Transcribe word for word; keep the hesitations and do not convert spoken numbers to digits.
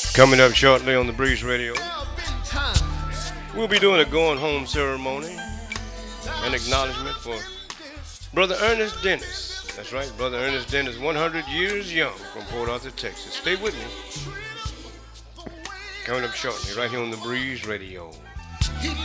Coming up shortly on the Breeze Radio, we'll be doing a going home ceremony, an acknowledgement for Brother Ernest Dennis. That's right, Brother Ernest Dennis, one hundred years young from Port Arthur, Texas. Stay with me. Coming up shortly, right here on the Breeze Radio.